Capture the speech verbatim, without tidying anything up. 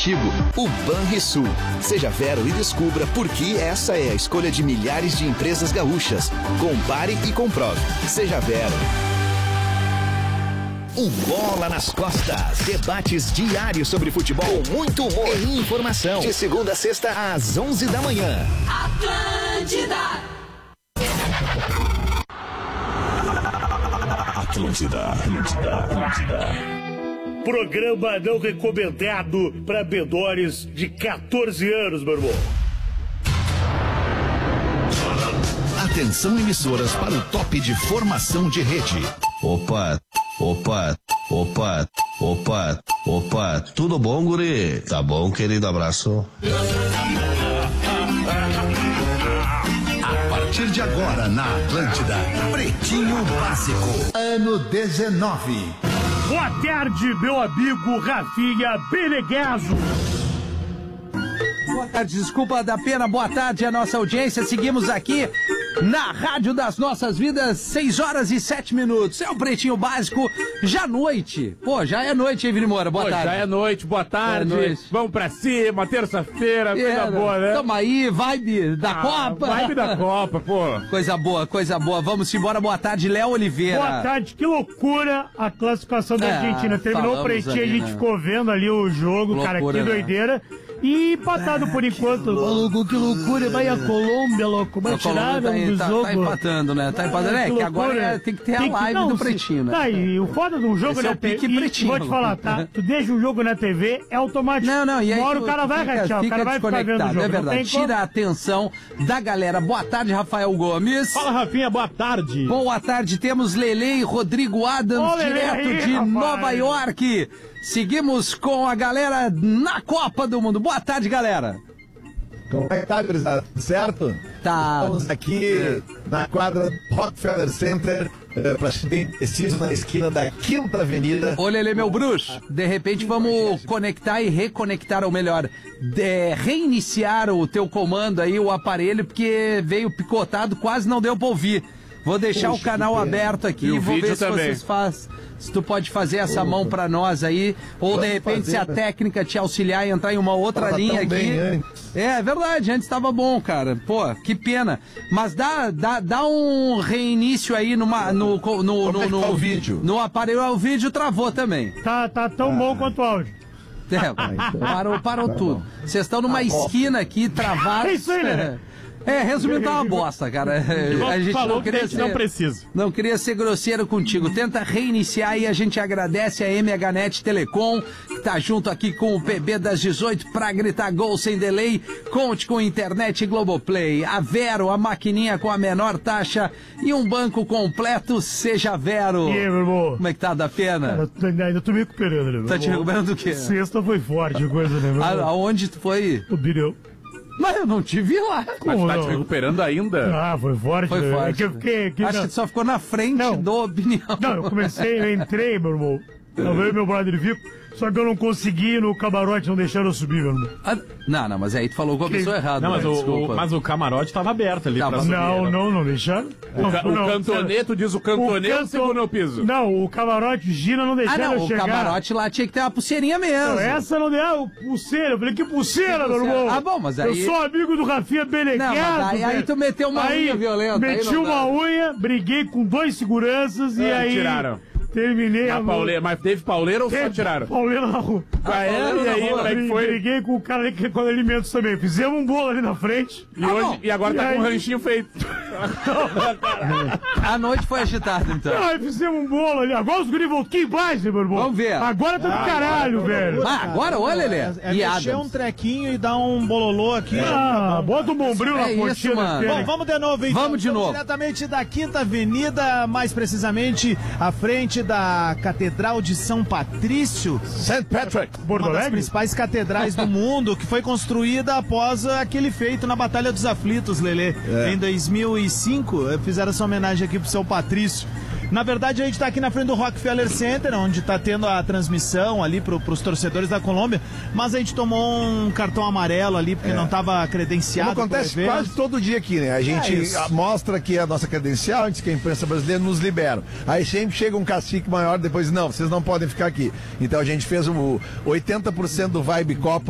contigo, o Banrisul. Seja Vero e descubra por que essa é a escolha de milhares de empresas gaúchas. Compare e comprove. Seja Vero. O Bola nas Costas. Debates diários sobre futebol com muito humor e informação. De segunda a sexta às onze da manhã. Atlântida. Atlântida, Atlântida, Atlântida. Programa não recomendado para menores de quatorze anos, meu irmão. Atenção, emissoras, para o top de formação de rede. Opa, opa, opa, opa, opa, tudo bom, guri? Tá bom, querido, abraço. A partir de agora, na Atlântida, Pretinho Básico, ano dezenove. Boa tarde, meu amigo Rafinha Beneguezo. Boa tarde, desculpa da pena, boa tarde a nossa audiência, seguimos aqui na Rádio das Nossas Vidas, seis horas e sete minutos, é o Pretinho Básico, já noite, pô, já é noite, hein, Vini Moura, boa pô, tarde. Já é noite, boa tarde, é noite. Vamos pra cima, terça-feira, coisa é, boa, né? Tamo aí, vibe da ah, Copa. Vibe da Copa, pô. Coisa boa, coisa boa, vamos embora, boa tarde, Léo Oliveira. Boa tarde, que loucura a classificação da é, Argentina, terminou o Pretinho, ali, a gente né? ficou vendo ali o jogo, loucura, cara, que doideira. Né? E empatado por enquanto. Louco, que loucura, vai a Colômbia, louco. Mas tiraram tá, do tá, jogo. Tá empatando, né? Tá empatando. É, que, que agora é, tem que ter tem a live que, não, do Pretinho, né? Tá, e o foda do jogo Esse na é T V. Pretinho, vou te falar, tá? Tu deixa o jogo na T V, é automático. Não, não, e aí. Uma hora o cara vai ratear, o cara vai ficar vendo o jogo. É verdade. Tira como... a atenção da galera. Boa tarde, Rafael Gomes. Fala, Rafinha, boa tarde. Boa tarde, temos Lele e Rodrigo Adams, Ô, direto aí, de rapaz. Nova York. Seguimos com a galera na Copa do Mundo. Boa tarde, galera. Como é que tá, gurizada? Tudo certo? Tá. Estamos aqui na quadra Rockefeller Center, uh, praticamente preciso na esquina da Quinta Avenida. Ô, Lelê, meu bruxo, de repente vamos conectar e reconectar, ou melhor, de reiniciar o teu comando aí, o aparelho, porque veio picotado, quase não deu pra ouvir. Vou deixar Puxa, o canal aberto aqui e vou ver se também. vocês fazem. Se tu pode fazer essa mão pra nós aí, ou Vamos de repente fazer, se a técnica te auxiliar e entrar em uma outra Tava linha aqui. É, é verdade, antes tava bom, cara. Pô, que pena. Mas dá, dá, dá um reinício aí numa, no, no, no, no, no, tá o vídeo? no aparelho. O vídeo travou também. Tá, tá tão ah. bom quanto o áudio. É, parou, parou tá tudo. Vocês estão numa ah, esquina aqui, travados. É isso aí, né? É, resumindo, tá uma bosta, cara. A gente falou não queria que a gente ser, não precisa. Não queria ser grosseiro contigo. Tenta reiniciar e a gente agradece a M H Net Telecom, que tá junto aqui com o P B das dezoito pra gritar gol sem delay. Conte com internet Globoplay. A Vero, a maquininha com a menor taxa e um banco completo, seja Vero. E aí, meu irmão? Como é que tá da pena? Cara, ainda tô me recuperando, né, meu Tá te recuperando do quê? Sexta foi forte a coisa, né, meu a, Aonde tu foi? O Bireu. Mas eu não te vi lá. Mas tu tá te recuperando ainda? Ah, foi forte. Foi né? forte. É que eu fiquei, que Acho não... que tu só ficou na frente não. do opinião. Não, eu comecei, eu entrei, meu irmão. Eu veio meu brother Vico, só que eu não consegui no camarote, não deixaram eu subir, meu irmão. Ah, não, não, mas aí tu falou com a pessoa errada. Não, mas, né? o, o, mas o camarote tava aberto ali tava pra subir. Não, era... não, não deixaram. O, não, ca não, o cantonê, tu diz o cantonê ou canto... o segundo piso? Não, o camarote gira não deixaram ah, não, eu chegar. o camarote lá tinha que ter uma pulseirinha mesmo. Não, essa não deu, ah, pulseira. Eu falei, que pulseira, meu irmão? Ah, bom, mas aí... Eu sou amigo do Rafinha Beneguezo. Não, mas aí, aí tu meteu uma aí, unha violenta. Meti aí uma unha, briguei com dois seguranças é, e aí... Tiraram. Terminei a pauleira, mas teve pauleira ou teve só tiraram? Pauleira na rua. Ah, é? E aí, como é que foi? Briguei com o cara ali que com alimentos também. Fizemos um bolo ali na frente. E, ah, hoje, e agora e tá aí... com um ranchinho feito. A noite foi agitada, então. Ah, fizemos um bolo ali. Agora os guris vão aqui embaixo, meu irmão. Vamos ver. Agora tá do ah, caralho, agora, velho. Ah, agora, olha, Lelê. É, é mexer um trequinho e dar um bololô aqui. Ah, né? Bota um bombril é na pontinha. Bom, vamos de novo, então. Vamos de vamos novo. Diretamente da Quinta Avenida, mais precisamente à frente da Catedral de São Patrício. Saint Patrick. Uma das principais catedrais do mundo, que foi construída após aquele feito na Batalha dos Aflitos, Lelê. É. Em dois mil e cinco, fizeram essa homenagem aqui pro São Patrício. Na verdade, a gente tá aqui na frente do Rockefeller Center, onde tá tendo a transmissão ali pro, pros torcedores da Colômbia, mas a gente tomou um cartão amarelo ali, porque é. não tava credenciado. Como acontece quase todo dia aqui, né? A gente é mostra aqui a nossa credencial, antes que a imprensa brasileira nos libera. Aí sempre chega um cacique maior, depois, não, vocês não podem ficar aqui. Então a gente fez o oitenta por cento do Vibe Copa